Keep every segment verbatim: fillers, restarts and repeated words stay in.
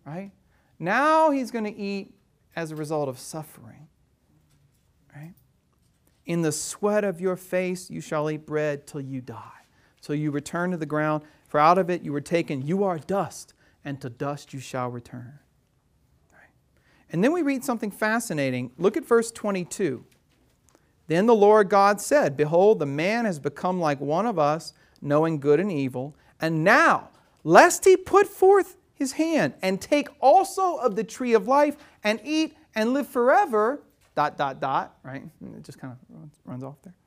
right? Now he's going to eat as a result of suffering, right? In the sweat of your face you shall eat bread till you die. So you return to the ground, for out of it you were taken. You are dust, and to dust you shall return. Right? And then we read something fascinating. Look at verse twenty-two. Then the Lord God said, behold, the man has become like one of us, knowing good and evil. And now, lest he put forth his hand and take also of the tree of life and eat and live forever, dot, dot, dot, right? It just kind of runs, runs off there.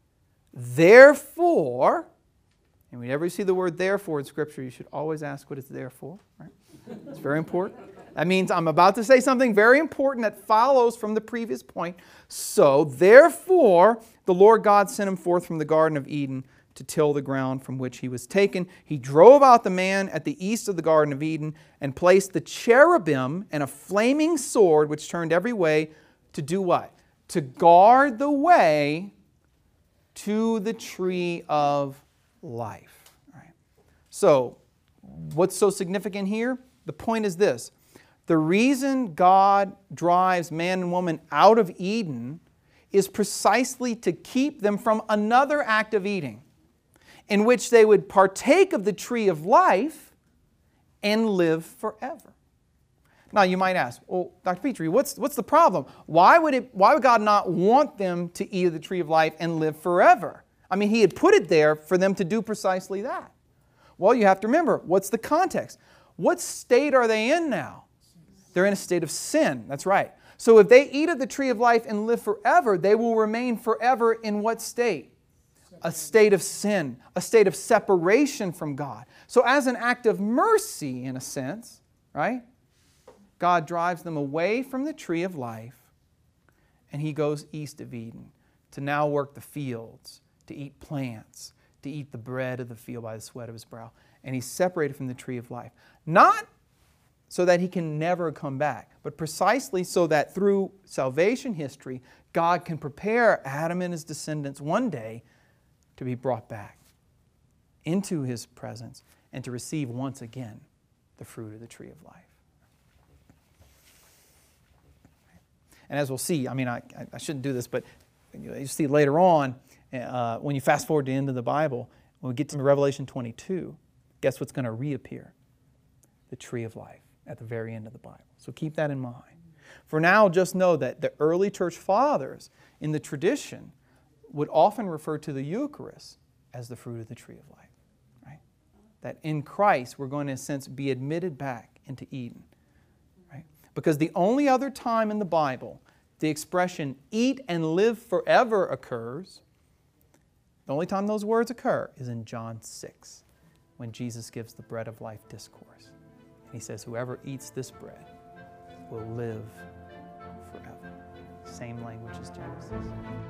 Therefore, and whenever you see the word therefore in Scripture, you should always ask what it's there for, right? It's very important. That means I'm about to say something very important that follows from the previous point. So, therefore, the Lord God sent him forth from the Garden of Eden to till the ground from which he was taken. He drove out the man at the east of the Garden of Eden and placed the cherubim and a flaming sword which turned every way to do what? To guard the way to the tree of life. Right? So, what's so significant here? The point is this. The reason God drives man and woman out of Eden is precisely to keep them from another act of eating, in which they would partake of the tree of life and live forever. Now you might ask, well, Doctor Petrie, what's, what's the problem? Why would, it, why would God not want them to eat of the tree of life and live forever? I mean, He had put it there for them to do precisely that. Well, you have to remember, what's the context? What state are they in now? They're in a state of sin. That's right. So if they eat of the tree of life and live forever, they will remain forever in what state? A state of sin, a state of separation from God. So as an act of mercy, in a sense, right? God drives them away from the tree of life, and He goes east of Eden to now work the fields, to eat plants, to eat the bread of the field by the sweat of His brow. And He's separated from the tree of life. Not so that He can never come back, but precisely so that through salvation history, God can prepare Adam and his descendants one day to be brought back into His presence and to receive once again the fruit of the tree of life. And as we'll see, I mean, I, I shouldn't do this, but you see later on, uh, when you fast forward to the end of the Bible, when we get to Revelation twenty-two, guess what's going to reappear? The tree of life at the very end of the Bible. So keep that in mind. For now, just know that the early church fathers in the tradition would often refer to the Eucharist as the fruit of the tree of life. Right? That in Christ we're going to, in a sense, be admitted back into Eden. Right? Because the only other time in the Bible the expression eat and live forever occurs, the only time those words occur is in John six, when Jesus gives the bread of life discourse. And He says, whoever eats this bread will live forever. Same language as Genesis.